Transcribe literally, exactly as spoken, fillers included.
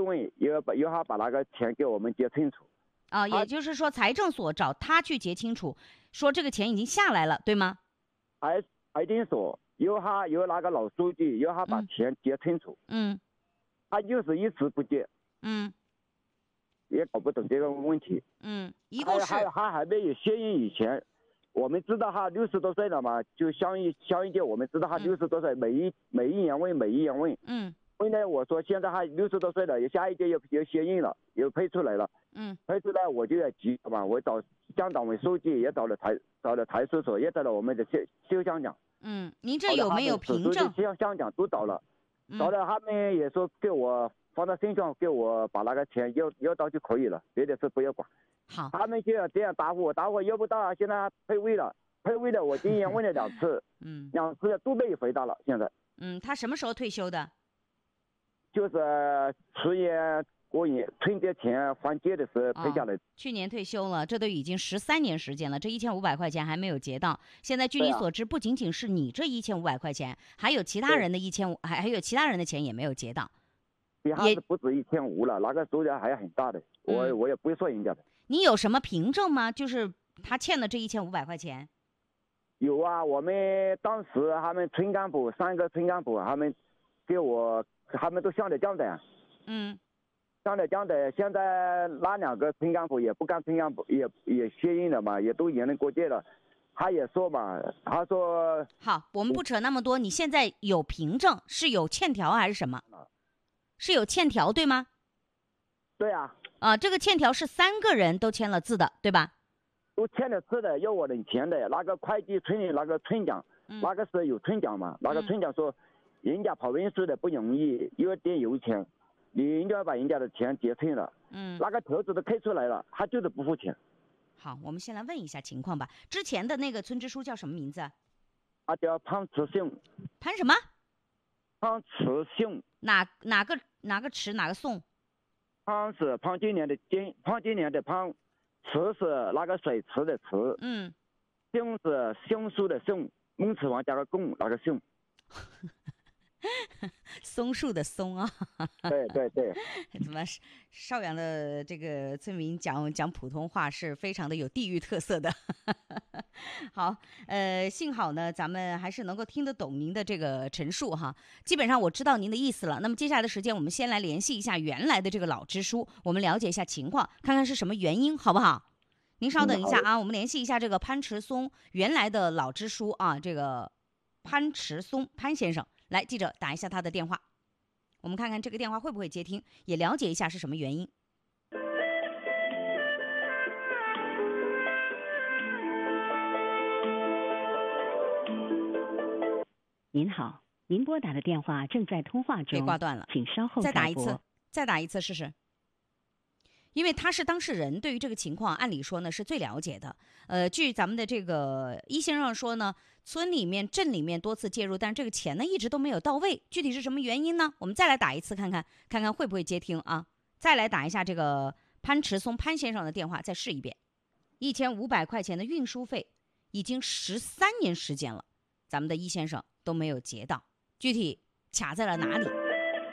问，要把要他把那个钱给我们结清楚。 啊，也就是说财政所找他去结清楚，说这个钱已经下来了，对吗？ 财财政所由他由那个老书记由他把钱结清楚。 嗯， 他就是一直不结。 嗯， 也搞不懂这个问题。 嗯，一共是还还还没有协议以前，我们知道他六十多岁了嘛，就相应相应届我们知道他六十多岁，嗯、每一每一年问每一年问。 嗯。 后来我说现在他六十多岁了，下一届又又协议了，又配出来了。 嗯。 配出来我就要急嘛，我找乡党委书记，也找了台找了台书所，也找了我们的修修乡长。 嗯，您这有没有凭证？ 乡乡长都找了，找了他们也说给我。放到身上给我把那个钱要要到就可以了，别的事不要管。 好， 他们就要这样答复我，答复我要不到啊！现在退位了，退位了，我今年问了两次，嗯，两次都没有回答了。现在， 嗯，他什么时候退休的？ 就是去年过年春节前还节的时候退下来、哦。 去年退休了，这都已经十三年时间了，这一千五百块钱还没有结到。现在据你所知，不仅仅是你这一千五百块钱，还有其他人的一千五，还还有其他人的钱也没有结到。 也不止一千五了，那个数量还很大的，我、嗯、我也不会说人家的。 你有什么凭证吗？就是他欠的这一千五百块钱。 有啊，我们当时他们村干部三个村干部，他们给我，他们都上了江的。 嗯。 上了江的，现在那两个村干部也不干村干部，也也协议了嘛，也都言论过界了。他也说嘛，他说好，我们不扯那么多。你现在有凭证，是有欠条还是什么？是有欠条对吗？ 对啊。 啊，这个欠条是三个人都签了字的，对吧？ 都签了字的，要我领钱的。那个会计村里那个村长，嗯、那个是有村长嘛？那个村长说，嗯、人家跑运输的不容易，有点油钱，你应该把人家的钱结清了。嗯。那个条子都开出来了，他就是不付钱。 好，我们先来问一下情况吧。之前的那个村支书叫什么名字？ 他叫潘慈雄。 潘什么？ 潘慈雄。 哪哪个哪个池哪个宋？ 潘是潘金莲的金，潘金莲的潘，池是那个水池的池。 嗯。 雄是松树的松，孟子王加个贡那个松。 松树的松啊。 对对对。 怎么邵阳的这个村民讲讲普通话是非常的有地域特色的。好，呃，幸好呢，咱们还是能够听得懂您的这个陈述哈。基本上我知道您的意思了。那么接下来的时间，我们先来联系一下原来的这个老支书，我们了解一下情况，看看是什么原因，好不好？您稍等一下啊，我们联系一下这个潘池松原来的老支书啊，这个潘池松潘先生。来，记者打一下他的电话，我们看看这个电话会不会接听，也了解一下是什么原因。 您好，您拨打的电话正在通话中， 被挂断了， 请稍后再打一次，再打一次试试。因为他是当事人，对于这个情况，按理说呢是最了解的。呃，据咱们的这个一先生说呢，村里面、镇里面多次介入，但这个钱呢一直都没有到位。具体是什么原因呢？我们再来打一次看看，看看会不会接听啊？再来打一下这个潘池松潘先生的电话，再试一遍。一千五百块钱的运输费，已经十三年时间了，咱们的一先生都没有结到，具体卡在了哪里？